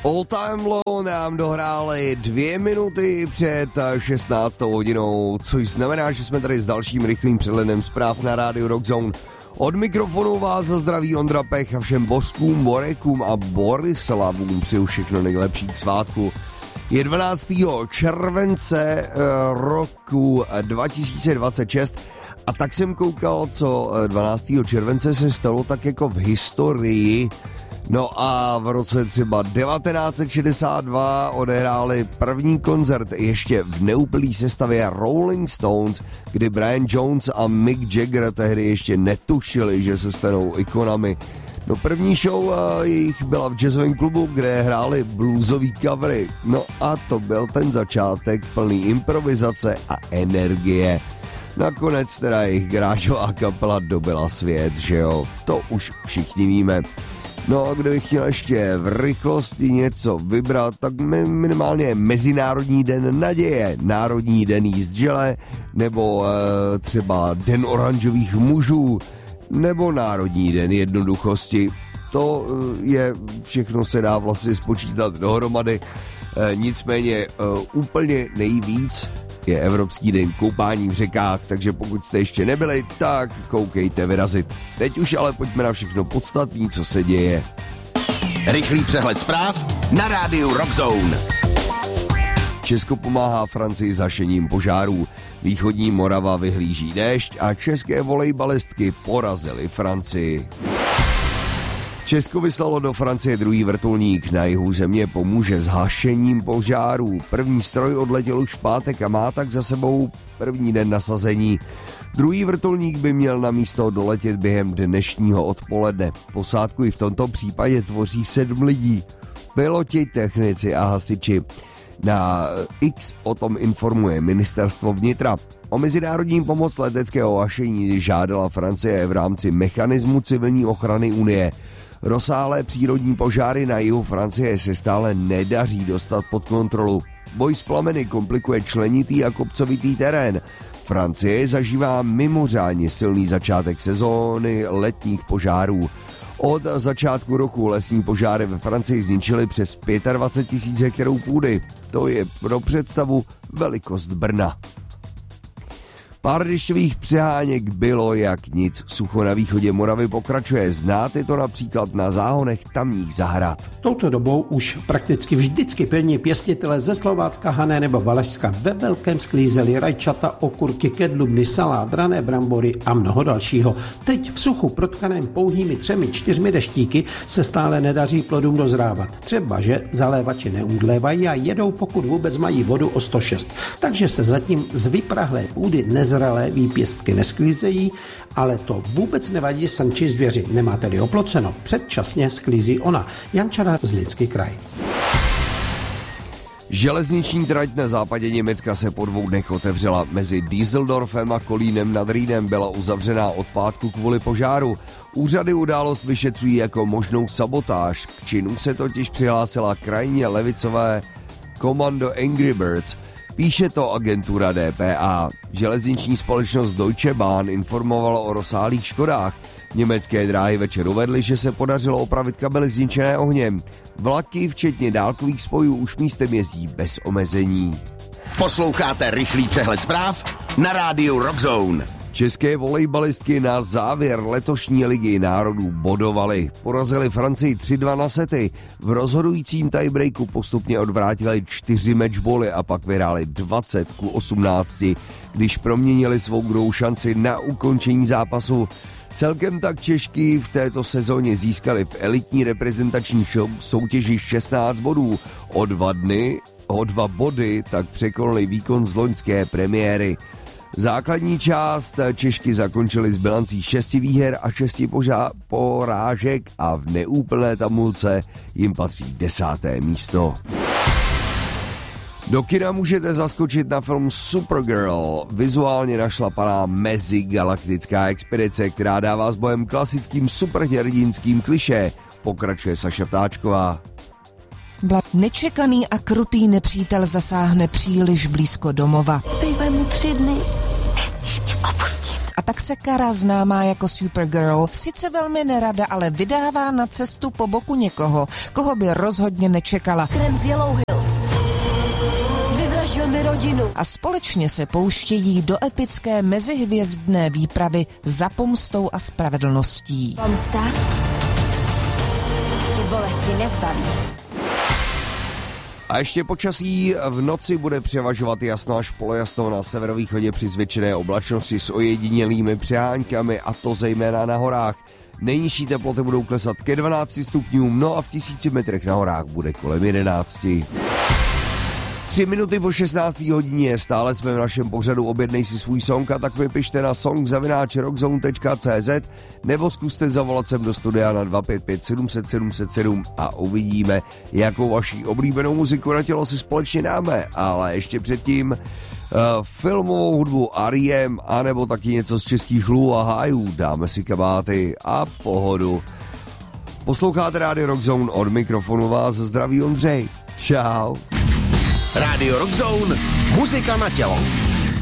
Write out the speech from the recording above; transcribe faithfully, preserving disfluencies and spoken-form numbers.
All Time Low nám dohráli dvě minuty před šestnáctou hodinou, což znamená, že jsme tady s dalším rychlým přehledem zpráv na rádiu Rock Zone. Od mikrofonu vás zdraví Ondra Pech a všem Bořkům, Borekům a Borislavům přeju všechno nejlepší k svátku. Je dvanáctého července roku dva tisíce dvacet šest a tak jsem koukal, co dvanáctého července se stalo tak jako v historii. No a v roce třeba devatenáct set šedesát dva odehráli první koncert ještě v neúplné sestavě Rolling Stones, kdy Brian Jones a Mick Jagger tehdy ještě netušili, že se stanou ikonami. No první show uh, jejich byla v jazzovém klubu, kde hráli bluesový covery. No a to byl ten začátek plný improvizace a energie. Nakonec teda jejich garážová kapela dobila svět, že jo? To už všichni víme. No a kdybych chtěl ještě v rychlosti něco vybrat, tak minimálně Mezinárodní den naděje, Národní den jízdžele, nebo e, třeba Den oranžových mužů, nebo Národní den jednoduchosti. To je, všechno se dá vlastně spočítat dohromady, e, nicméně e, úplně nejvíc je Evropský den koupání v řekách, takže pokud jste ještě nebyli, tak koukejte vyrazit. Teď už ale pojďme na všechno podstatné, co se děje. Rychlý přehled zpráv na rádiu Rock Zone. Česko pomáhá Francii s hašením požárů. Východní Morava vyhlíží déšť a české volejbalistky porazily Francii. Česko vyslalo do Francie druhý vrtulník. Na jihu země pomůže s hašením požárů. První stroj odletěl už v pátek a má tak za sebou první den nasazení. Druhý vrtulník by měl na místo doletět během dnešního odpoledne. Posádku i v tomto případě tvoří sedm lidí. Piloti, technici a hasiči. Na X o tom informuje ministerstvo vnitra. O mezinárodní pomoc leteckého hašení žádala Francie v rámci mechanismu civilní ochrany Unie. Rozsáhlé přírodní požáry na jihu Francie se stále nedaří dostat pod kontrolu. Boj s plameny komplikuje členitý a kopcovitý terén. Francie zažívá mimořádně silný začátek sezóny letních požárů. Od začátku roku lesní požáry ve Francii zničily přes dvacet pět tisíc hektarů půdy. To je pro představu velikost Brna. Pár dešťových přeháněk bylo jak nic. Sucho na východě Moravy pokračuje. Znáte to například na záhonech tamních zahrad. Touto dobou už prakticky vždycky pilní pěstitele ze Slovácka, Hané nebo Valašska ve velkém sklízeli rajčata, okurky, kedlubny, salát, rané brambory a mnoho dalšího. Teď v suchu protkaném pouhými třemi, čtyřmi deštíky se stále nedaří plodům dozrávat. Třeba, že zalévači neumdlévají a jedou, pokud vůbec mají vodu o sto šest. Takže se zatím z vyprahlé půdy nez Zralé výpěstky nesklízejí, ale to vůbec nevadí srnčí zvěři. Nemá tedy oploceno. Předčasně sklízí ona. Jančara, Zlínský kraj. Železniční trať na západě Německa se po dvou dnech otevřela. Mezi Düsseldorfem a Kolínem nad Rýnem byla uzavřená od pátku kvůli požáru. Úřady událost vyšetřují jako možnou sabotáž. K činu se totiž přihlásila krajně levicové komando Angry Birds. Píše to agentura D P A. Železniční společnost Deutsche Bahn informovala o rozsáhlých škodách. Německé dráhy večer uvedly, že se podařilo opravit kabely zničené ohněm. Vlaky, včetně dálkových spojů, už místem jezdí bez omezení. Posloucháte rychlý přehled zpráv na rádiu Rock Zone. České volejbalistky na závěr letošní ligy národů bodovaly. Porazili Francii tři dva na sety. V rozhodujícím tiebreaku postupně odvrátili čtyři matchboly a pak vyhráli dvacet ku osmnácti, když proměnili svou druhou šanci na ukončení zápasu. Celkem tak Češky v této sezóně získali v elitní reprezentační soutěži šestnáct bodů. O dva dny, o dva body tak překonali výkon z loňské premiéry. Základní část Češky zakončily s bilancí šesti výher a šesti požá- porážek a v neúplné tabulce jim patří desáté místo. Do kina můžete zaskočit na film Supergirl, vizuálně našlapaná mezigalaktická expedice, která dává s bojem klasickým superhrdinským klišé, pokračuje Saša Ptáčková. Bla nečekaný a krutý nepřítel zasáhne příliš blízko domova. Zbývají mu tři dny. Nesmíš mě opustit. A tak se Kara, známá jako Supergirl, sice velmi nerada, ale vydává na cestu po boku někoho, koho by rozhodně nečekala. Krem z Yellow Hills. Vyvraždil mi rodinu. A společně se pouštějí do epické mezihvězdné výpravy za pomstou a spravedlností. Pomsta tě bolesti nezbaví. A ještě počasí: v noci bude převažovat jasno až polojasno, na severovýchodě při zvětšené oblačnosti s ojedinělými přeháňkami, a to zejména na horách. Nejnižší teploty budou klesat ke dvanácti stupňům, no a v tisíci metrech na horách bude kolem jedenácti. Tři minuty po šestnácté hodině, stále jsme v našem pořadu Objednej si svůj song, a tak vypište na song zavináč rockzone tečka cé zet nebo zkuste zavolat sem do studia na dva pět pět sedm set sedm set sedm a uvidíme, jakou vaší oblíbenou muziku na tělo si společně dáme. Ale ještě předtím uh, filmovou hudbu R E M, anebo taky něco z českých lů a hájů. Dáme si kabáty a pohodu. Posloucháte Radio Rockzone, od mikrofonu vás zdraví Ondřej. Čau. Radio Rockzone, muzika na tělo.